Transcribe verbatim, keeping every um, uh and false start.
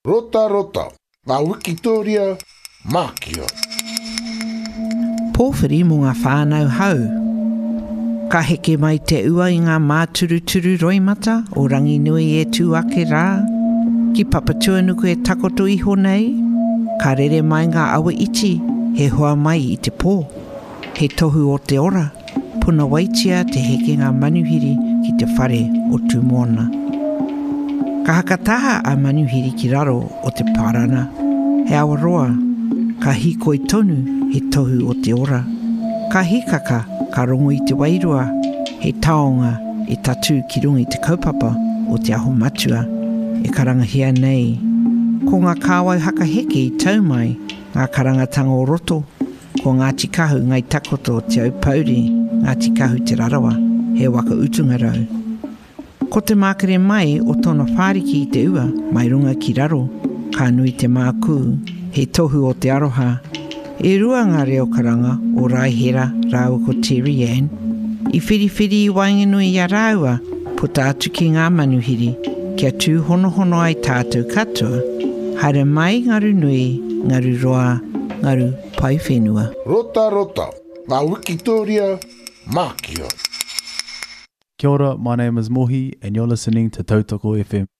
Rota rota, ngā Wikitoria, Mākia. Pōwhiri mō ngā whānau hau. Ka heke mai te ua i ngā māturuturu roimata o rangi nui e tū ake rā. Ki papatua nuku e takoto iho nei. Ka rere mai ngā awa iti, he hoa mai i te pō. He tohu o te ora, puna waitia te heke ngā manuhiri ki te whare o tūmona. Ka hakataha a manuhiri ki raro o te parana. He awaroa, ka hikoi tonu he tohu o te ora. Ka hikaka, ka rongo i te wairua. He taonga e tatu ki runga i te kaupapa o te aho matua. E karangahia nei. Ko ngā kāwai haka heke i taumai, ngā karangatanga o roto. Ko ngā tikahu ngai takoto te au pauri, ngā tikahu te rarawa, he waka utunga rau. Ko te mākere mai o tōna whāriki i te ua, mai runga ki raro, ka nui te mākū, he tohu o te aroha. E rua ngā reo karanga o Raihera rāua ko Terry Ann. I whiriwhiri i wainganui i a rāua, puta atu ki ngā manuhiri, kia tū hono hono ai tātou katoa. Haere mai ngaru nui, ngaru roa, ngaru pai whenua. Rota rota, ngā Wikitoria, Mākia. Kia ora, my name is Mohi and you're listening to Tautoko F M.